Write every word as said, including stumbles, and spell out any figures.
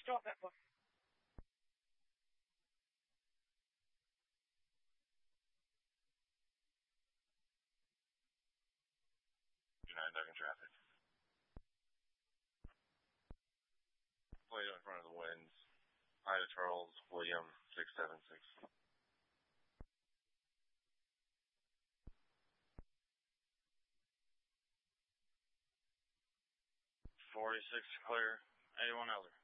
Stop that one. nine ducking traffic. Plate in front of the winds. Ida Charles, William, six seven six. forty-six clear, eighty-one Elder.